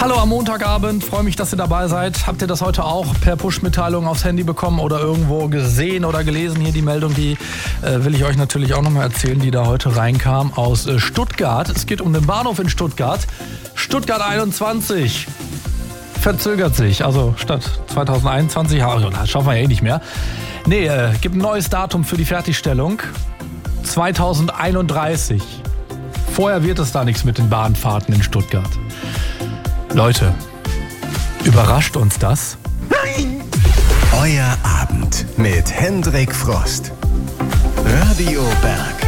Hallo am Montagabend, freue mich, dass ihr dabei seid. Habt ihr das heute auch per Push-Mitteilung aufs Handy bekommen oder irgendwo gesehen oder gelesen? Hier die Meldung, die will ich euch natürlich auch nochmal erzählen, die da heute reinkam aus Stuttgart. Es geht um den Bahnhof in Stuttgart. Stuttgart 21 verzögert sich, also statt 2021, das schaffen wir ja eh nicht mehr. Nee, gibt ein neues Datum für die Fertigstellung, 2031. Vorher wird es da nichts mit den Bahnfahrten in Stuttgart. Leute, überrascht uns das? Nein! Euer Abend mit Hendrik Frost. Radio Berg.